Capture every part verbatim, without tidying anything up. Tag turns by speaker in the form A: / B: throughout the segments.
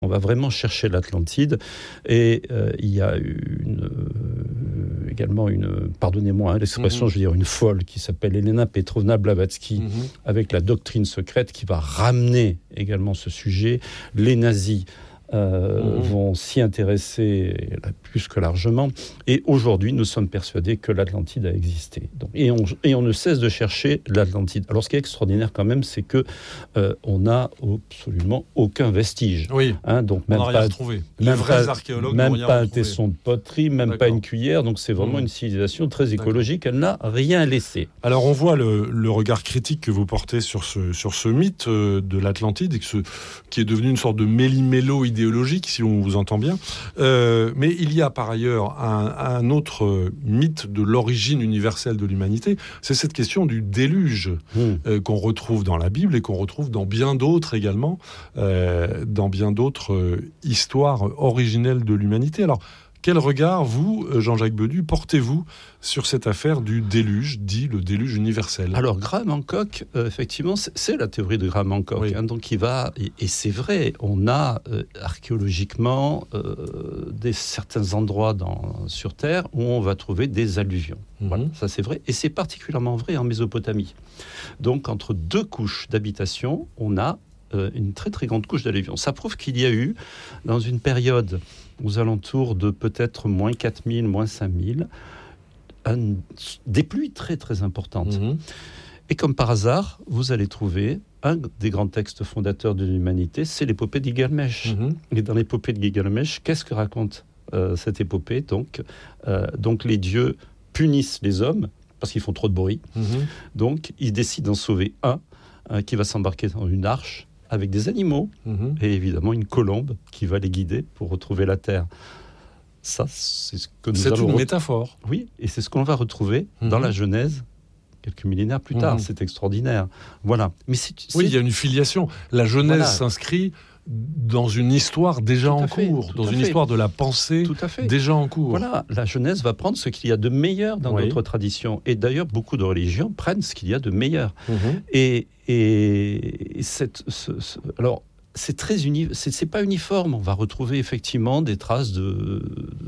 A: On va vraiment chercher l'Atlantide. Et euh, il y a une, euh, également une, pardonnez-moi hein, l'expression, mm-hmm. je veux dire une folle qui s'appelle Elena Petrovna Blavatsky, mm-hmm. avec la doctrine secrète qui va ramener également ce sujet. Les nazis Euh, mmh. vont s'y intéresser plus que largement. Et aujourd'hui, nous sommes persuadés que l'Atlantide a existé. Donc, et, on, et on ne cesse de chercher l'Atlantide. Alors, ce qui est extraordinaire quand même, c'est que euh, on n'a absolument aucun vestige.
B: Oui.
A: Hein, donc
B: on
A: même
B: n'a rien
A: pas,
B: retrouvé. Les vrais archéologues
A: même
B: n'ont rien
A: pas
B: retrouvé.
A: un tesson de poterie, même D'accord. pas une cuillère. Donc, c'est vraiment mmh. une civilisation très écologique. D'accord. Elle n'a rien laissé.
B: Alors, on voit le, le regard critique que vous portez sur ce, sur ce mythe de l'Atlantide, et que ce, qui est devenu une sorte de méli-mélo idéologique, si on vous entend bien. Euh, mais il y a par ailleurs un, un autre mythe de l'origine universelle de l'humanité. C'est cette question du déluge mmh. euh, qu'on retrouve dans la Bible et qu'on retrouve dans bien d'autres également, euh, dans bien d'autres euh, histoires originelles de l'humanité. Alors, quel regard, vous, Jean-Jacques Bedu, portez-vous sur cette affaire du déluge, dit le déluge universel ?
A: Alors, Graham Hancock, euh, effectivement, c'est, c'est la théorie de Graham Hancock. Oui. Hein, donc, il va, et, et c'est vrai, on a euh, archéologiquement euh, des, certains endroits dans, sur Terre où on va trouver des alluvions. Mm-hmm. Voilà, ça c'est vrai. Et c'est particulièrement vrai en Mésopotamie. Donc, entre deux couches d'habitation, on a euh, une très très grande couche d'alluvions. Ça prouve qu'il y a eu, dans une période aux alentours de peut-être moins quatre mille, moins cinq mille, un, des pluies très très importantes. Mmh. Et comme par hasard, vous allez trouver un des grands textes fondateurs de l'humanité, c'est l'épopée de Gilgamesh. Mmh. Et dans l'épopée de Gilgamesh, qu'est-ce que raconte euh, cette épopée ? donc, euh, donc les dieux punissent les hommes parce qu'ils font trop de bruit. Mmh. Donc ils décident d'en sauver un euh, qui va s'embarquer dans une arche avec des animaux, mmh. et évidemment une colombe qui va les guider pour retrouver la terre. Ça, c'est ce que nous
B: c'est
A: allons...
B: une métaphore.
A: Oui, et c'est ce qu'on va retrouver mmh. dans la Genèse, quelques millénaires plus tard. Mmh. C'est extraordinaire. Voilà. Mais c'est, c'est...
B: Oui, il y a une filiation. La Genèse voilà. s'inscrit dans une histoire déjà tout en fait, cours, dans une fait. histoire de la pensée déjà en cours.
A: Voilà, la Genèse va prendre ce qu'il y a de meilleur dans oui. notre tradition. Et d'ailleurs, beaucoup de religions prennent ce qu'il y a de meilleur. Mmh. Et, et, et cette, ce, ce, alors, c'est très uni, c'est, c'est pas uniforme. On va retrouver effectivement des traces de,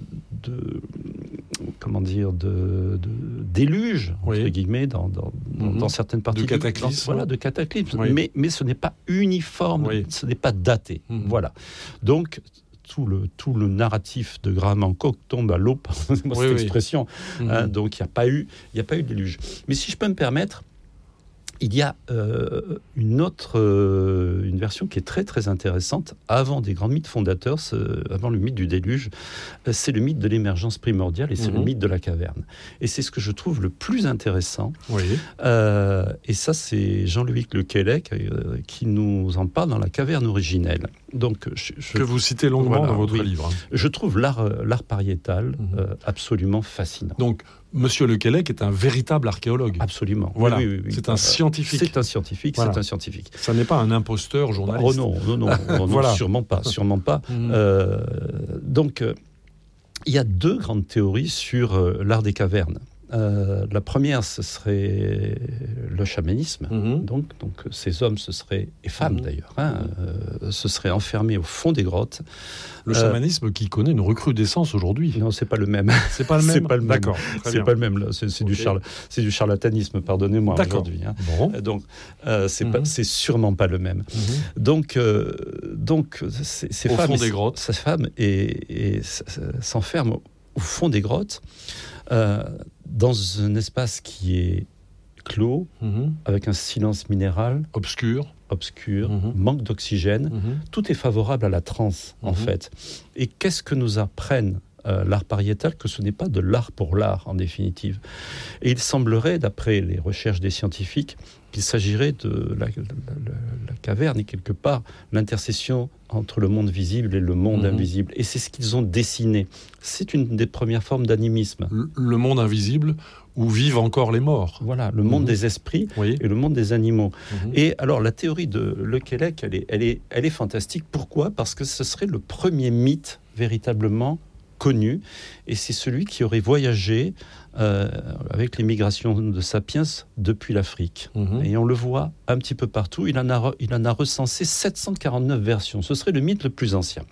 A: de comment dire, de, de déluge entre oui. guillemets dans, dans, mmh. dans certaines parties
B: de cataclysme.
A: Dans, voilà, de cataclysme.
B: Oui.
A: Mais, mais ce n'est pas uniforme, oui. ce n'est pas daté. Mmh. Voilà. Donc tout le tout le narratif de Graham Hancock tombe à l'eau. Pardonnez-moi oui, cette oui. expression. Mmh. Hein, donc il n'y a pas eu il y a pas eu de déluge. Mais si je peux me permettre. Il y a euh, une autre euh, une version qui est très très intéressante avant des grands mythes fondateurs, avant le mythe du déluge, euh, c'est le mythe de l'émergence primordiale et c'est mmh. le mythe de la caverne. Et c'est ce que je trouve le plus intéressant.
B: Oui.
A: Euh, et ça, c'est Jean-Louis Lequelec euh, qui nous en parle dans La caverne originelle. Donc, je, je,
B: que vous citez longuement voilà, dans votre
A: oui.
B: livre.
A: Je trouve l'art, l'art pariétal mmh. euh, absolument fascinant.
B: Donc, Monsieur Lequelec est un véritable archéologue.
A: Absolument.
B: Voilà.
A: Oui, oui, oui,
B: c'est
A: oui.
B: un scientifique.
A: C'est un scientifique.
B: Voilà.
A: C'est un scientifique.
B: Ça n'est pas un imposteur journaliste.
A: Oh non, non, non, non,
B: voilà.
A: non sûrement pas, sûrement pas. Mmh. Euh, donc, euh, il y a deux grandes théories sur euh, l'art des cavernes. Euh, la première, ce serait le chamanisme. Mmh. Donc, donc, ces hommes, ce seraient, et femmes mmh. d'ailleurs, hein, euh, se seraient enfermés au fond des grottes.
B: Le chamanisme euh, qui connaît une recrudescence aujourd'hui.
A: Non, c'est pas le même.
B: C'est pas le même.
A: C'est pas le même.
B: D'accord.
A: C'est
B: bien.
A: pas le même. Là. C'est, c'est, okay. du charla- c'est du charlatanisme. Pardonnez-moi.
B: D'accord.
A: Aujourd'hui. Hein.
B: Bon.
A: Donc, euh, c'est, mmh. pas, c'est sûrement pas le même. Mmh. Donc, euh, donc, ces, ces
B: au
A: femmes,
B: fond des grottes.
A: Ces femmes et, et, et s'enferment au, au fond des grottes, euh, dans un espace qui est clos, mmh. avec un silence minéral
B: obscur.
A: obscur, mmh. manque d'oxygène, mmh. tout est favorable à la transe, mmh. en fait. Et qu'est-ce que nous apprennent euh, l'art pariétal ? Que ce n'est pas de l'art pour l'art, en définitive. Et il semblerait, d'après les recherches des scientifiques, qu'il s'agirait de la, la, la, la caverne et quelque part l'intercession entre le monde visible et le monde mmh. invisible. Et c'est ce qu'ils ont dessiné. C'est une des premières formes d'animisme.
B: Le, le monde invisible où vivent encore les morts.
A: Voilà, le monde mmh. des esprits oui. et le monde des animaux. Mmh. Et alors, la théorie de Lequelec, elle est, elle est, elle est fantastique. Pourquoi ? Parce que ce serait le premier mythe véritablement connu, et c'est celui qui aurait voyagé euh, avec les migrations de Sapiens depuis l'Afrique. Mmh. Et on le voit un petit peu partout. Il en a, il en a recensé sept cent quarante-neuf versions. Ce serait le mythe le plus ancien.